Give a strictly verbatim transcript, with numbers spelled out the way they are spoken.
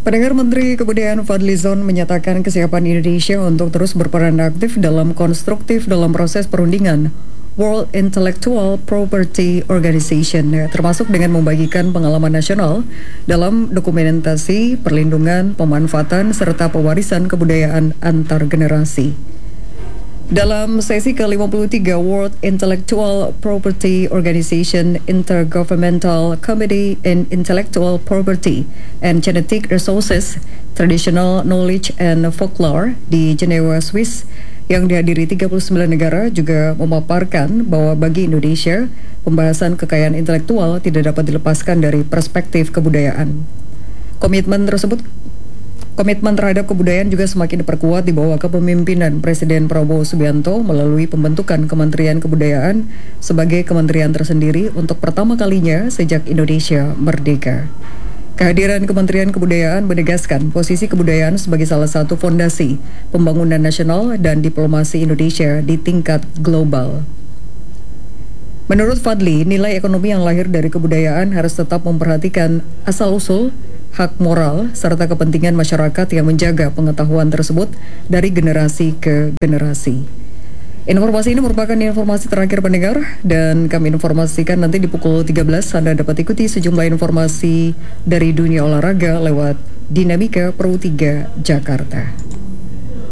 Pendengar, Menteri Kebudayaan Fadlizon menyatakan kesiapan Indonesia untuk terus berperan aktif dalam konstruktif dalam proses perundingan World Intellectual Property Organization, termasuk dengan membagikan pengalaman nasional dalam dokumentasi, perlindungan, pemanfaatan, serta pewarisan kebudayaan antar generasi. Dalam sesi ke lima puluh tiga World Intellectual Property Organization Intergovernmental Committee in Intellectual Property and Genetic Resources, Traditional Knowledge and Folklore di Jenewa, Swiss, yang dihadiri tiga puluh sembilan negara juga memaparkan bahwa bagi Indonesia, pembahasan kekayaan intelektual tidak dapat dilepaskan dari perspektif kebudayaan. Komitmen tersebut Komitmen terhadap kebudayaan juga semakin diperkuat di bawah kepemimpinan Presiden Prabowo Subianto melalui pembentukan Kementerian Kebudayaan sebagai kementerian tersendiri untuk pertama kalinya sejak Indonesia merdeka. Kehadiran Kementerian Kebudayaan menegaskan posisi kebudayaan sebagai salah satu fondasi pembangunan nasional dan diplomasi Indonesia di tingkat global. Menurut Fadli, nilai ekonomi yang lahir dari kebudayaan harus tetap memperhatikan asal-usul, hak moral, serta kepentingan masyarakat yang menjaga pengetahuan tersebut dari generasi ke generasi. Informasi ini merupakan informasi terakhir pendengar, dan kami informasikan nanti di pukul tiga belas Anda dapat ikuti sejumlah informasi dari dunia olahraga lewat Dinamika Pro tiga Jakarta.